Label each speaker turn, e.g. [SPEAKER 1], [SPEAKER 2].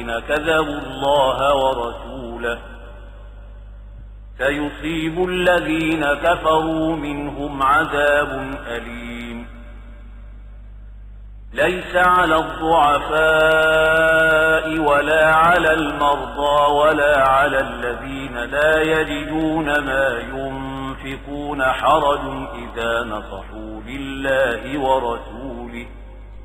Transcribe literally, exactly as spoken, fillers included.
[SPEAKER 1] الذين كذبوا الله ورسوله سيصيب الذين كفروا منهم عذاب أليم. ليس على الضعفاء ولا على المرضى ولا على الذين لا يجدون ما ينفقون حرج إذا نصحوا لله ورسوله